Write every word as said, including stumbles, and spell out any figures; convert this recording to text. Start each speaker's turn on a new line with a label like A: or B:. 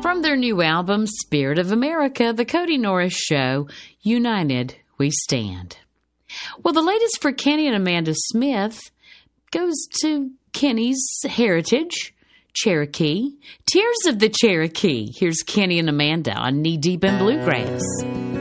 A: From their new album, Spirit of America, The Cody Norris Show, United We Stand. Well, the latest for Kenny and Amanda Smith goes to Kenny's heritage, Cherokee. Tears of the Cherokee. Here's Kenny and Amanda on Knee Deep in Bluegrass.